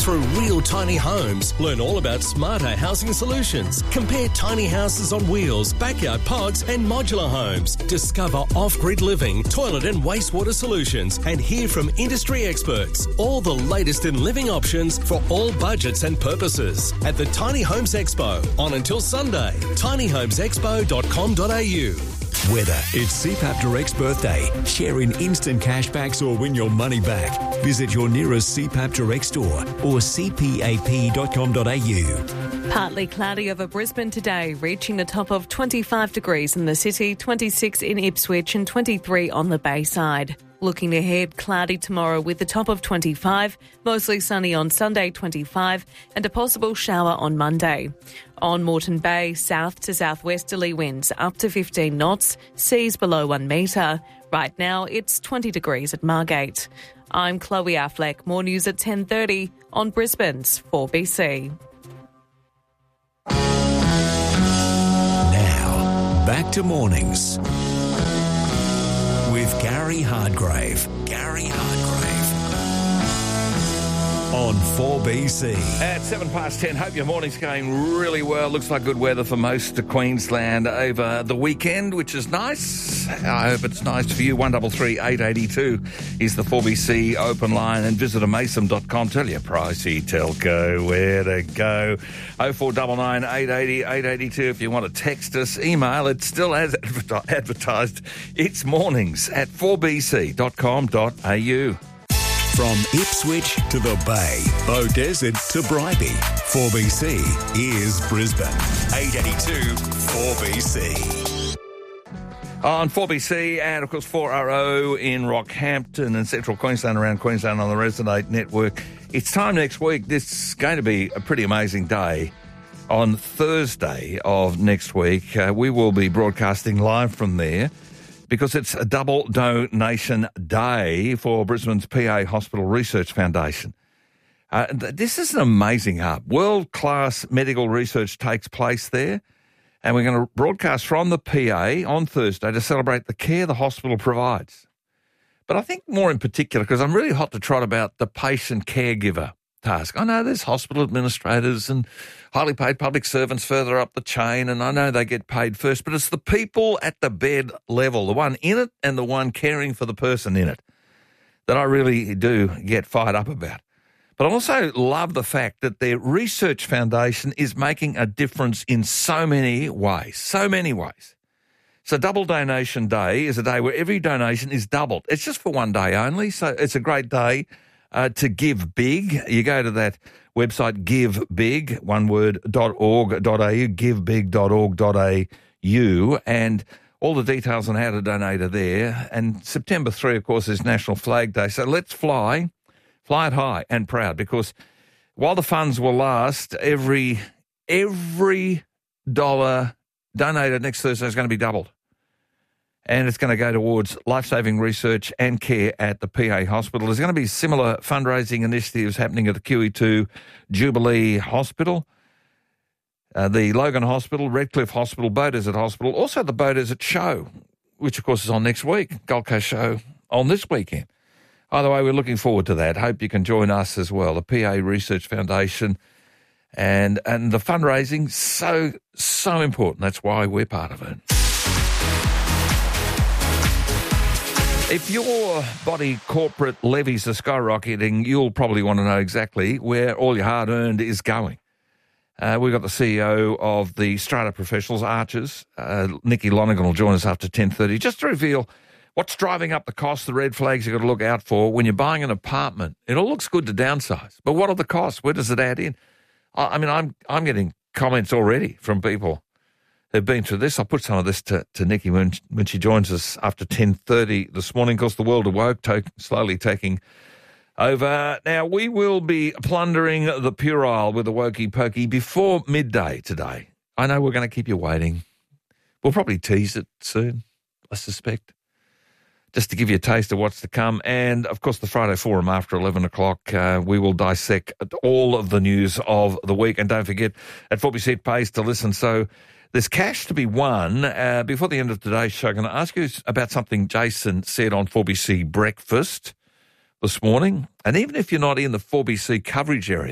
through Real Tiny Homes. Learn all about smarter housing solutions. Compare tiny houses on wheels, backyard pods and modular homes. Discover off-grid living, toilet and wastewater solutions and hear from industry experts. All the latest in living options for all budgets and purposes at the Tiny Homes Expo on until Sunday. tinyhomesexpo.com.au. Whether it's CPAP Direct's birthday, share in instant cashbacks or win your money back, visit your nearest CPAP Direct store or cpap.com.au. Partly cloudy over Brisbane today, reaching a top of 25 degrees in the city, 26 in Ipswich and 23 on the Bayside. Looking ahead, cloudy tomorrow with a top of 25, mostly sunny on Sunday 25 and a possible shower on Monday. On Moreton Bay, south to southwesterly winds up to 15 knots, seas below 1 metre. Right now it's 20 degrees at Margate. I'm Chloe Affleck. More news at 10:30 on Brisbane's 4BC. Now, back to mornings with Gary Hardgrave. On 4BC. At 10:07, hope your morning's going really well. Looks like good weather for most of Queensland over the weekend, which is nice. I hope it's nice for you. 1338 882 is the 4BC open line, and visit amason.com. Tell your pricey telco where to go. 0499 880 882 if you want to text us. Email, it still has advertised. It's mornings at 4bc.com.au. From Ipswich to the Bay, Beaudesert to Bribie, 4BC is Brisbane. 882 4BC. On 4BC and, of course, 4RO in Rockhampton and Central Queensland, around Queensland on the Resonate Network. It's time next week. This is going to be a pretty amazing day. On Thursday of next week, we will be broadcasting live from there, because it's a double donation day for Brisbane's PA Hospital Research Foundation. This is an amazing hub. World-class medical research takes place there, and we're going to broadcast from the PA on Thursday to celebrate the care the hospital provides. But I think more in particular, because I'm really hot to trot about the patient caregiver task. I know there's hospital administrators and highly paid public servants further up the chain, and I know they get paid first, but it's the people at the bed level, the one in it and the one caring for the person in it, that I really do get fired up about. But I also love the fact that their research foundation is making a difference in so many ways. So Double Donation Day is a day where every donation is doubled. It's just for one day only, so it's a great day to give big. You go to that website, givebig, one word, .org.au, givebig.org.au, and all the details on how to donate are there. And September 3, of course, is National Flag Day. So let's fly it high and proud, because while the funds will last, every dollar donated next Thursday is going to be doubled. And it's going to go towards life-saving research and care at the PA Hospital. There's going to be similar fundraising initiatives happening at the QE2 Jubilee Hospital, the Logan Hospital, Redcliffe Hospital, Beaudesert Hospital, also the Beaudesert Show, which, of course, is on next week, Gold Coast Show on this weekend. Either way, we're looking forward to that. Hope you can join us as well, the PA Research Foundation. And the fundraising, so important. That's why we're part of it. If your body corporate levies are skyrocketing, you'll probably want to know exactly where all your hard-earned is going. We've got the CEO of the Strata Professionals, Archers, Nikki Lonergan, will join us after 10:30, just to reveal what's driving up the cost, the red flags you've got to look out for when you're buying an apartment. It all looks good to downsize, but what are the costs? Where does it add in? I mean, I'm getting comments already from people who've been through this. I'll put some of this to Nikki when she joins us after 10:30 this morning. Of course, the world of woke slowly taking over. Now, we will be plundering the puerile with the wokey pokey before midday today. I know we're going to keep you waiting. We'll probably tease it soon, I suspect, just to give you a taste of what's to come. And, of course, the Friday Forum after 11 o'clock, we will dissect all of the news of the week. And don't forget, at 4BC it pays to listen. So there's cash to be won. Before the end of today's show, I'm going to ask you about something Jason said on 4BC Breakfast this morning. And even if you're not in the 4BC coverage area,